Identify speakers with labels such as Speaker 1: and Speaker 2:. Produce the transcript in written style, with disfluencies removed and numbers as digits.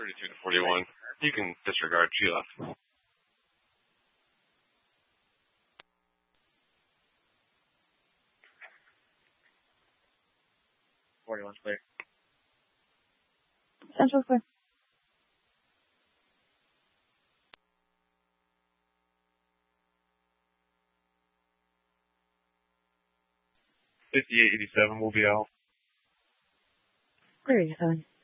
Speaker 1: 32 to 41. You can disregard. She left.
Speaker 2: 41's clear.
Speaker 3: Central clear.
Speaker 2: $58.87 will be out.
Speaker 3: Clear 87.